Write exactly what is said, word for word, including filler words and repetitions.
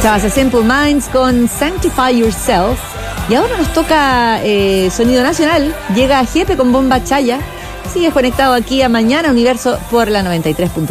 Escuchabas a Simple Minds con Sanctify Yourself. Y ahora nos toca eh, Sonido Nacional. Llega Jepe con Bomba Chaya. Sigues conectado aquí a Mañana Universo por la noventa y tres punto